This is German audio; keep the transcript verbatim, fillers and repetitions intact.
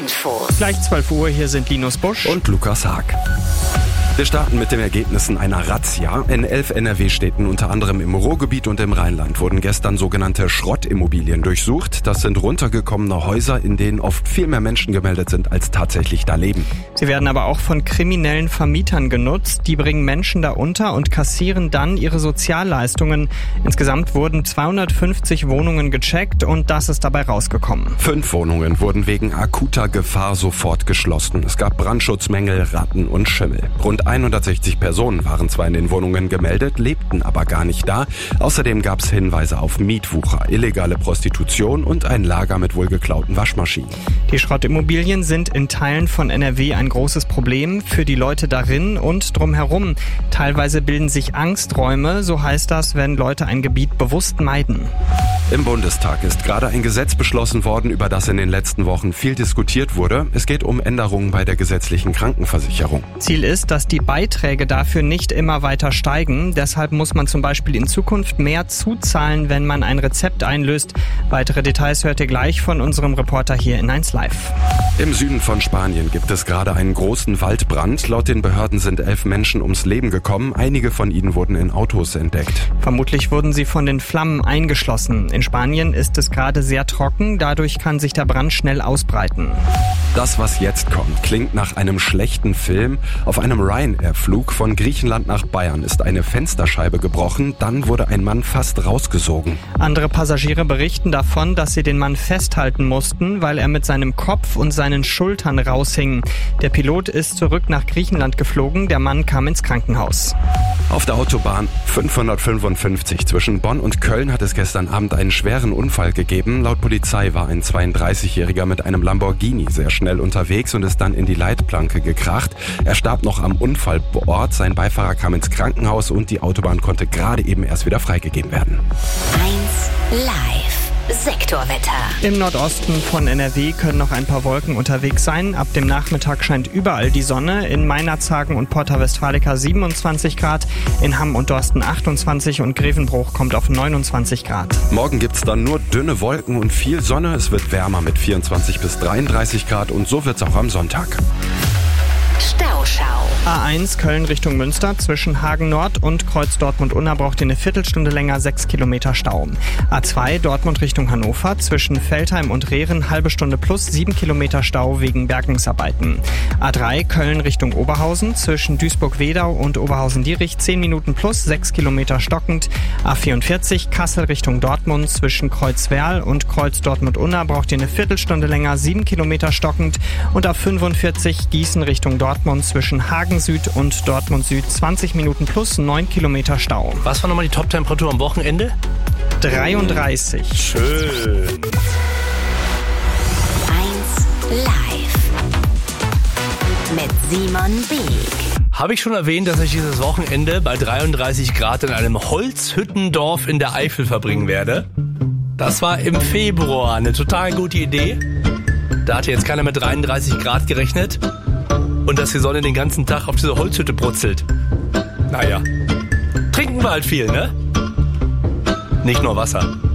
Infos. Gleich zwölf Uhr, hier sind Linus Busch und Lukas Haag. Wir starten mit den Ergebnissen einer Razzia. In elf N R W-Städten, unter anderem im Ruhrgebiet und im Rheinland, wurden gestern sogenannte Schrottimmobilien durchsucht. Das sind runtergekommene Häuser, in denen oft viel mehr Menschen gemeldet sind, als tatsächlich da leben. Sie werden aber auch von kriminellen Vermietern genutzt. Die bringen Menschen da unter und kassieren dann ihre Sozialleistungen. Insgesamt wurden zweihundertfünfzig Wohnungen gecheckt und das ist dabei rausgekommen. Fünf Wohnungen wurden wegen akuter Gefahr sofort geschlossen. Es gab Brandschutzmängel, Ratten und Schimmel. Rund hundertsechzig Personen waren zwar in den Wohnungen gemeldet, lebten aber gar nicht da. Außerdem gab es Hinweise auf Mietwucher, illegale Prostitution und ein Lager mit wohl geklauten Waschmaschinen. Die Schrottimmobilien sind in Teilen von N R W ein großes Problem für die Leute darin und drumherum. Teilweise bilden sich Angsträume, so heißt das, wenn Leute ein Gebiet bewusst meiden. Im Bundestag ist gerade ein Gesetz beschlossen worden, über das in den letzten Wochen viel diskutiert wurde. Es geht um Änderungen bei der gesetzlichen Krankenversicherung. Ziel ist, dass die Beiträge dafür nicht immer weiter steigen. Deshalb muss man zum Beispiel in Zukunft mehr zuzahlen, wenn man ein Rezept einlöst. Weitere Details hört ihr gleich von unserem Reporter hier in eins Live. Im Süden von Spanien gibt es gerade einen großen Waldbrand. Laut den Behörden sind elf Menschen ums Leben gekommen. Einige von ihnen wurden in Autos entdeckt. Vermutlich wurden sie von den Flammen eingeschlossen. In Spanien ist es gerade sehr trocken. Dadurch kann sich der Brand schnell ausbreiten. Das, was jetzt kommt, klingt nach einem schlechten Film. Auf einem Ryanair-Flug von Griechenland nach Bayern ist eine Fensterscheibe gebrochen. Dann wurde ein Mann fast rausgesogen. Andere Passagiere berichten davon, dass sie den Mann festhalten mussten, weil er mit seinem Kopf und seinen Schultern raushing. Der Pilot ist zurück nach Griechenland geflogen. Der Mann kam ins Krankenhaus. Auf der Autobahn fünfhundertfünfundfünfzig zwischen Bonn und Köln hat es gestern Abend einen schweren Unfall gegeben. Laut Polizei war ein zweiunddreißigjähriger mit einem Lamborghini sehr schnell unterwegs und ist dann in die Leitplanke gekracht. Er starb noch am Unfallort, sein Beifahrer kam ins Krankenhaus und die Autobahn konnte gerade eben erst wieder freigegeben werden. eins Live. Sektorwetter. Im Nordosten von N R W können noch ein paar Wolken unterwegs sein. Ab dem Nachmittag scheint überall die Sonne. In Meinerzhagen und Porta Westfalica siebenundzwanzig Grad, in Hamm und Dorsten achtundzwanzig und Grevenbruch kommt auf neunundzwanzig Grad. Morgen gibt's dann nur dünne Wolken und viel Sonne. Es wird wärmer mit vierundzwanzig bis dreiunddreißig Grad und so wird's auch am Sonntag. Stauschau. A eins Köln Richtung Münster zwischen Hagen Nord und Kreuz Dortmund-Unna braucht ihr eine Viertelstunde länger, sechs Kilometer Stau. A zwei Dortmund Richtung Hannover zwischen Veltheim und Rehren halbe Stunde plus, sieben Kilometer Stau wegen Bergungsarbeiten. A drei Köln Richtung Oberhausen zwischen Duisburg-Wedau und Oberhausen-Dietrich zehn Minuten plus, sechs Kilometer stockend. A vierundvierzig Kassel Richtung Dortmund zwischen Kreuzwerl und Kreuz Dortmund-Unna braucht ihr eine Viertelstunde länger, sieben Kilometer stockend. Und A fünfundvierzig Gießen Richtung Dortmund zwischen Hagen Süd und Dortmund Süd zwanzig Minuten plus, neun Kilometer Stau. Was war nochmal die Top-Temperatur am Wochenende? dreiunddreißig. Schön. eins Live. Mit Simon Beek. Habe ich schon erwähnt, dass ich dieses Wochenende bei dreiunddreißig Grad in einem Holzhüttendorf in der Eifel verbringen werde? Das war im Februar eine total gute Idee. Da hatte jetzt keiner mit dreiunddreißig Grad gerechnet. Und dass die Sonne den ganzen Tag auf diese Holzhütte brutzelt. Naja, trinken wir halt viel, ne? Nicht nur Wasser.